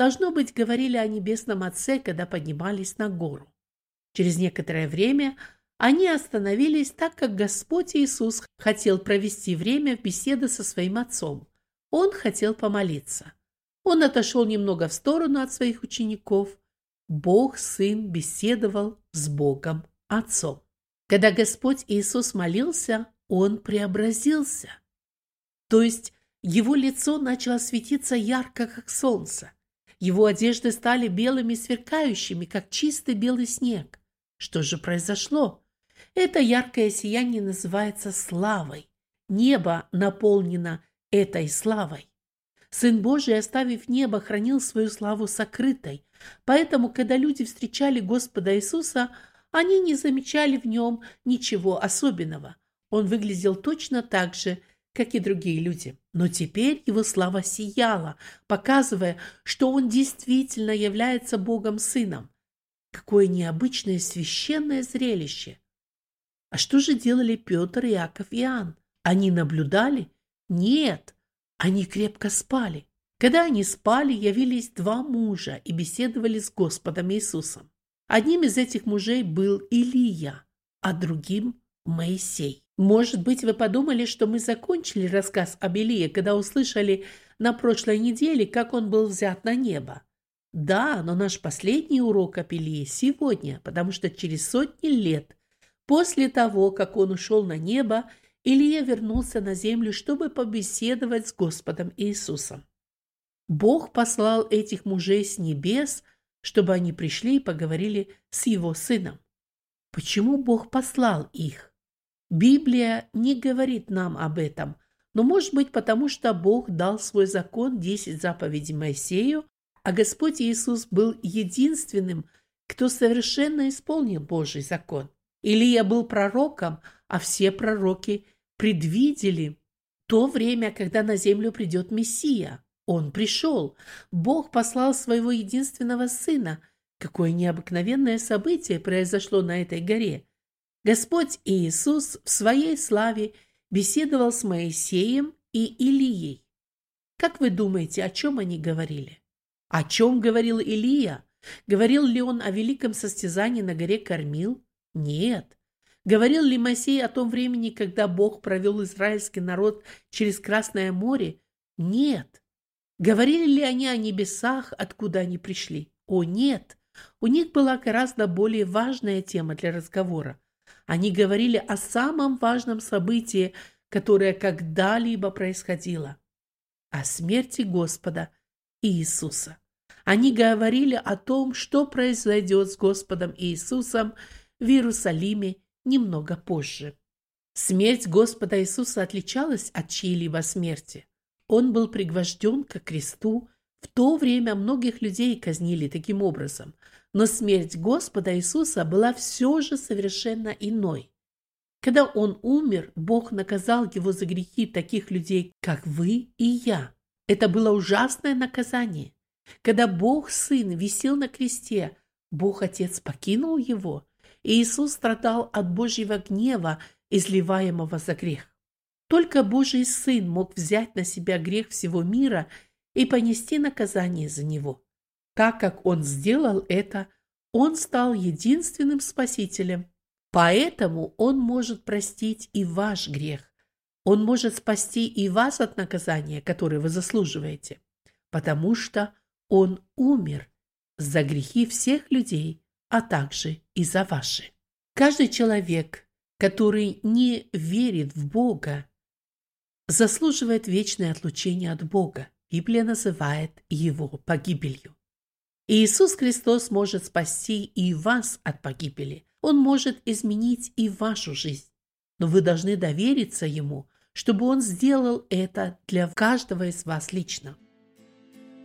должно быть, говорили о Небесном Отце, когда поднимались на гору. Через некоторое время они остановились, так как Господь Иисус хотел провести время в беседе со своим Отцом. Он хотел помолиться. Он отошел немного в сторону от своих учеников. Бог Сын беседовал с Богом Отцом. Когда Господь Иисус молился, Он преобразился. То есть Его лицо начало светиться ярко, как солнце. Его одежды стали белыми, сверкающими, как чистый белый снег. Что же произошло? Это яркое сияние называется славой. Небо наполнено этой славой. Сын Божий, оставив небо, хранил свою славу сокрытой. Поэтому, когда люди встречали Господа Иисуса, они не замечали в нем ничего особенного. Он выглядел точно так же, как и другие люди. Но теперь его слава сияла, показывая, что он действительно является Богом Сыном. Какое необычное священное зрелище! А что же делали Петр, Иаков и Иоанн? Они наблюдали? Нет, они крепко спали. Когда они спали, явились два мужа и беседовали с Господом Иисусом. Одним из этих мужей был Илия, а другим – Моисей. Может быть, вы подумали, что мы закончили рассказ об Илии, когда услышали на прошлой неделе, как он был взят на небо. Да, но наш последний урок об Илии сегодня, потому что через сотни лет после того, как он ушел на небо, Илия вернулся на землю, чтобы побеседовать с Господом Иисусом. Бог послал этих мужей с небес, чтобы они пришли и поговорили с его сыном. Почему Бог послал их? Библия не говорит нам об этом, но может быть потому, что Бог дал свой закон 10 заповедей Моисею, а Господь Иисус был единственным, кто совершенно исполнил Божий закон. Илия был пророком, а все пророки предвидели то время, когда на землю придет Мессия. Он пришел. Бог послал своего единственного сына. Какое необыкновенное событие произошло на этой горе. Господь Иисус в своей славе беседовал с Моисеем и Илией. Как вы думаете, о чем они говорили? О чем говорил Илия? Говорил ли он о великом состязании на горе Кормил? Нет. Говорил ли Моисей о том времени, когда Бог провел израильский народ через Красное море? Нет. Говорили ли они о небесах, откуда они пришли? О, нет. У них была гораздо более важная тема для разговора. Они говорили о самом важном событии, которое когда-либо происходило. О смерти Господа Иисуса. Они говорили о том, что произойдет с Господом Иисусом в Иерусалиме немного позже. Смерть Господа Иисуса отличалась от чьей-либо смерти. Он был пригвожден ко кресту. В то время многих людей казнили таким образом. Но смерть Господа Иисуса была все же совершенно иной. Когда Он умер, Бог наказал Его за грехи таких людей, как вы и я. Это было ужасное наказание. Когда Бог Сын висел на кресте, Бог Отец покинул Его, и Иисус страдал от Божьего гнева, изливаемого за грех. Только Божий Сын мог взять на себя грех всего мира и понести наказание за него. Так как Он сделал это, Он стал единственным Спасителем. Поэтому Он может простить и ваш грех. Он может спасти и вас от наказания, которое вы заслуживаете, потому что Он умер за грехи всех людей, а также и за ваши. Каждый человек, который не верит в Бога, заслуживает вечное отлучение от Бога. Библия называет его погибелью. И Иисус Христос может спасти и вас от погибели. Он может изменить и вашу жизнь. Но вы должны довериться Ему, чтобы Он сделал это для каждого из вас лично.